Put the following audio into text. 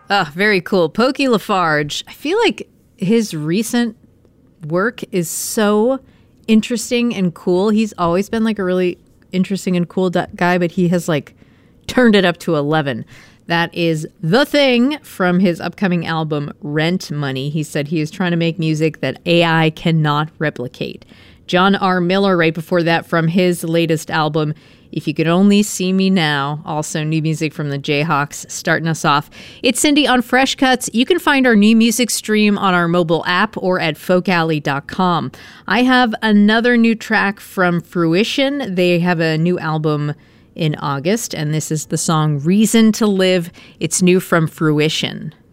Oh, very cool. Pokey Lafarge. I feel like his recent work is so interesting and cool. He's always been like a really interesting and cool guy, but he has like turned it up to 11. That is The Thing from his upcoming album, Rent Money. He said he is trying to make music that AI cannot replicate. John R. Miller, right before that, from his latest album, If You Could Only See Me Now. Also new music from the Jayhawks starting us off. It's Cindy on Fresh Cuts. You can find our new music stream on our mobile app or at folkalley.com. I have another new track from Fruition. They have a new album in August, and this is the song Reason to Live. It's new from Fruition.